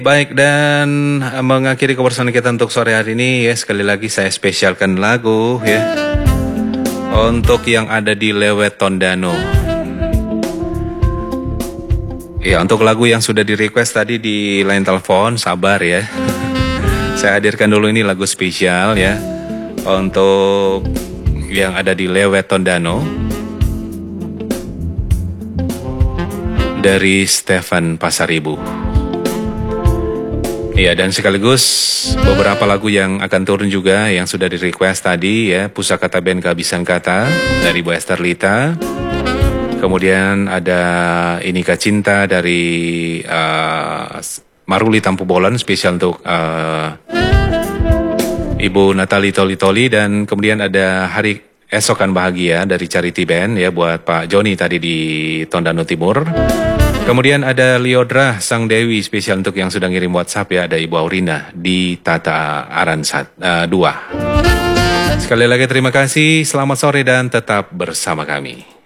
Baik, dan mengakhiri kebersamaan kita untuk sore hari ini ya, sekali lagi saya spesialkan lagu ya untuk yang ada di Lewet Tondano. Ya, untuk lagu yang sudah di request tadi di line telepon, sabar ya. Saya hadirkan dulu ini lagu spesial ya untuk yang ada di Lewet Tondano dari Stefan Pasaribu. Iya, dan sekaligus beberapa lagu yang akan turun juga yang sudah di request tadi ya, Pusakata Band Kehabisan Kata dari Bu Esther Lita. Kemudian ada Inikah Cinta dari Maruli Tampu Bolon, spesial untuk Ibu Natali Toli-Toli. Dan kemudian ada Hari Esokan Bahagia dari Charity Band ya, buat Pak Joni tadi di Tondano Timur. Kemudian ada Liodra Sang Dewi, spesial untuk yang sudah ngirim WhatsApp ya, ada Ibu Aurina di Tata Aran 2. Sekali lagi terima kasih, selamat sore dan tetap bersama kami.